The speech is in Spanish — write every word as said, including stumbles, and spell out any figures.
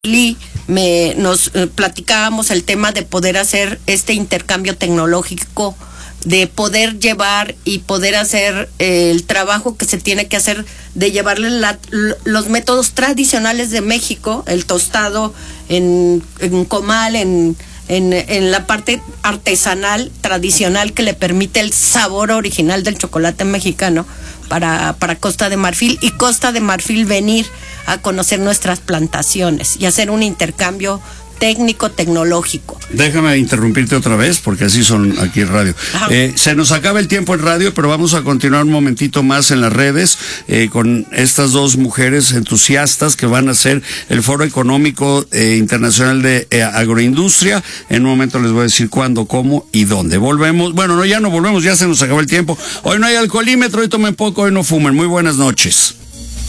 Y me, nos eh, platicábamos el tema de poder hacer este intercambio tecnológico, de poder llevar y poder hacer eh, el trabajo que se tiene que hacer, de llevarle la, los métodos tradicionales de México, el tostado en, en comal, en, en, en la parte artesanal, tradicional, que le permite el sabor original del chocolate mexicano para, para Costa de Marfil, y Costa de Marfil venir a conocer nuestras plantaciones y hacer un intercambio técnico, tecnológico. Déjame interrumpirte otra vez, porque así son aquí en radio. Eh, se nos acaba el tiempo en radio, pero vamos a continuar un momentito más en las redes eh, con estas dos mujeres entusiastas que van a hacer el Foro Económico eh, Internacional de eh, Agroindustria. En un momento les voy a decir cuándo, cómo y dónde. Volvemos, bueno, no, ya no volvemos, ya se nos acabó el tiempo. Hoy no hay alcoholímetro, hoy tomen poco, hoy no fumen. Muy buenas noches.